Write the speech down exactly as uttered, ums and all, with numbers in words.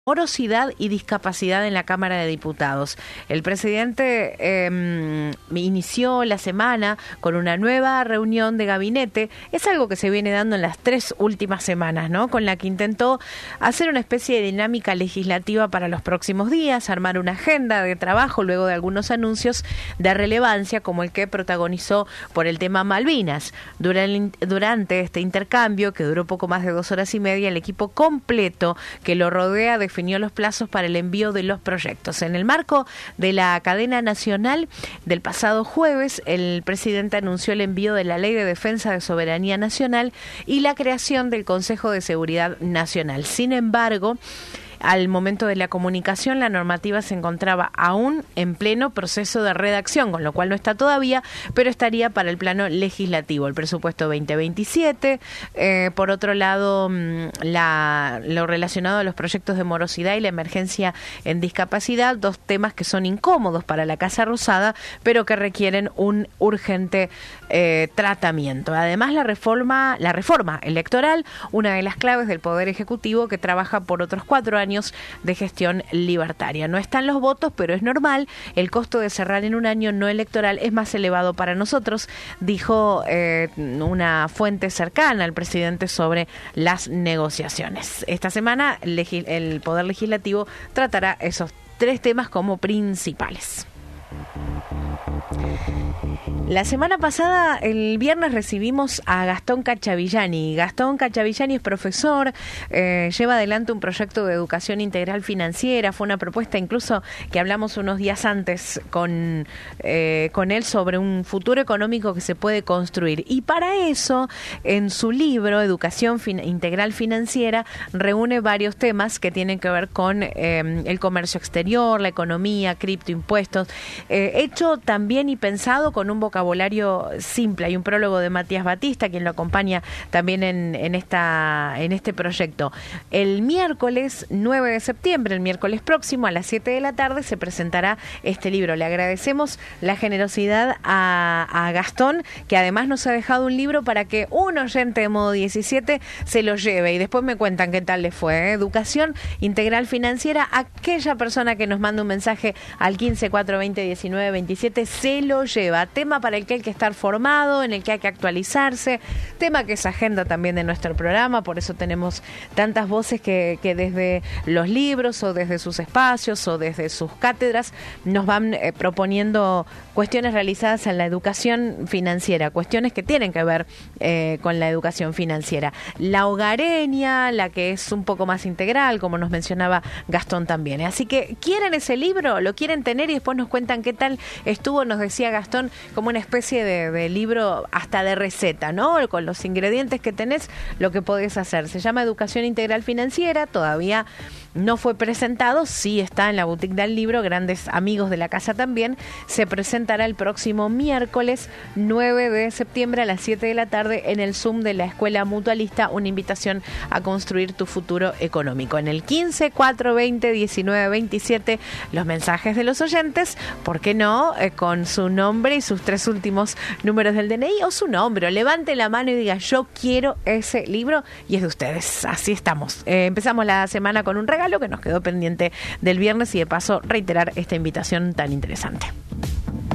Morosidad y discapacidad en la Cámara de Diputados. El presidente eh, inició la semana con una nueva reunión de gabinete. Es algo que se viene dando en las tres últimas semanas, ¿no? Con la que intentó hacer una especie de dinámica legislativa para los próximos días, armar una agenda de trabajo luego de algunos anuncios de relevancia, como el que protagonizó por el tema Malvinas. Durante, durante este intercambio, que duró poco más de dos horas y media, el equipo completo que lo rodea de definió los plazos para el envío de los proyectos. En el marco de la cadena nacional del pasado jueves, el presidente anunció el envío de la Ley de Defensa de Soberanía Nacional y la creación del Consejo de Seguridad Nacional. Sin embargo, al momento de la comunicación, la normativa se encontraba aún en pleno proceso de redacción, con lo cual no está todavía, pero estaría para el plano legislativo. El presupuesto veinte veintisiete, eh, por otro lado, la, lo relacionado a los proyectos de morosidad y la emergencia en discapacidad, dos temas que son incómodos para la Casa Rosada, pero que requieren un urgente eh, tratamiento. Además, la reforma, la reforma electoral, una de las claves del Poder Ejecutivo que trabaja por otros cuatro años de gestión libertaria. No están los votos, pero es normal. El costo de cerrar en un año no electoral es más elevado para nosotros, dijo eh, una fuente cercana al presidente sobre las negociaciones. Esta semana el Poder Legislativo tratará esos tres temas como principales. La semana pasada, el viernes, recibimos a Gastón Cacciavillani. Gastón Cacciavillani es profesor, eh, lleva adelante un proyecto de educación integral financiera. Fue una propuesta incluso que hablamos unos días antes con, eh, con él sobre un futuro económico que se puede construir. Y para eso, en su libro, Educación fin- Integral Financiera, reúne varios temas que tienen que ver con eh, el comercio exterior, la economía, criptoimpuestos, eh, hecho también y pensado con un vocabulario simple. Hay un prólogo de Matías Batista, quien lo acompaña también en, en, esta, en este proyecto. El miércoles nueve de septiembre, el miércoles próximo, a las siete de la tarde, se presentará este libro. Le agradecemos la generosidad a, a Gastón, que además nos ha dejado un libro para que un oyente de Modo diecisiete se lo lleve y después me cuentan qué tal le fue. ¿eh? Educación Integral Financiera. Aquella persona que nos manda un mensaje al quince cuatro veinte diecinueve veintisiete se lo lleva. Tema para el que hay que estar formado, en el que hay que actualizarse, tema que es agenda también de nuestro programa, por eso tenemos tantas voces que, que desde los libros o desde sus espacios o desde sus cátedras nos van eh, proponiendo cuestiones realizadas en la educación financiera, cuestiones que tienen que ver eh, con la educación financiera. La hogareña, la que es un poco más integral, como nos mencionaba Gastón también. ¿eh? Así que, ¿quieren ese libro? ¿Lo quieren tener? Y después nos cuentan qué tal estuvo, nos decía Gastón, como una especie de, de libro hasta de receta, ¿no? Con los ingredientes que tenés, lo que podés hacer. Se llama Educación Integral Financiera, todavía no fue presentado, sí está en la boutique del libro, grandes amigos de la casa también. Se presentará el próximo miércoles nueve de septiembre a las siete de la tarde en el Zoom de la Escuela Mutualista, una invitación a construir tu futuro económico. En el quince cuatro veinte diecinueve veintisiete, los mensajes de los oyentes, ¿por qué no? Eh, con su nombre y sus tres últimos números del D N I o su nombre. Levante la mano y diga, yo quiero ese libro y es de ustedes. Así estamos. Eh, empezamos la semana con un regalo que nos quedó pendiente del viernes y de paso reiterar esta invitación tan interesante.